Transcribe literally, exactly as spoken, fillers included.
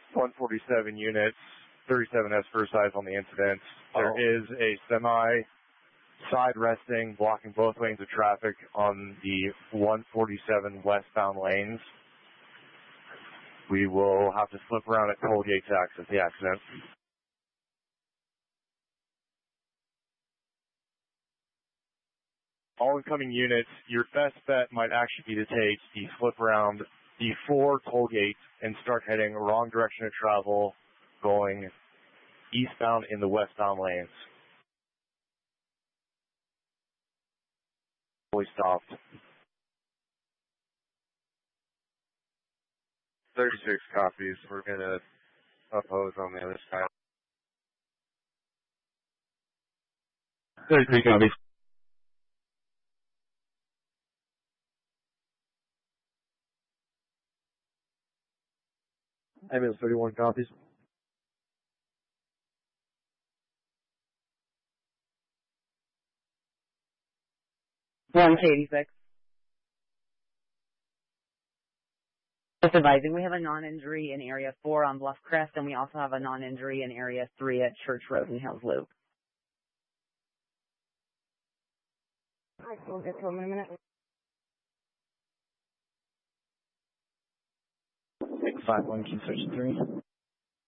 one forty-seven units, thirty-seven S first eyes on the incident. There Oh. is a semi side resting, blocking both lanes of traffic on the one forty-seven westbound lanes. We will have to flip around at Colgate to access the accident. All incoming units, your best bet might actually be to take the flip around before Colgate and start heading wrong direction of travel, going eastbound in the westbound lanes. Fully stopped. thirty-six copies. We're going to oppose on the other side. thirty-three copies. Ambulance thirty-one copies. one eighty-six. Just advising, we have a non-injury in Area four on Bluff Crest, and we also have a non-injury in Area three at Church Road and Hills Loop. All right, we'll get to them in a minute. five one, keep searching three.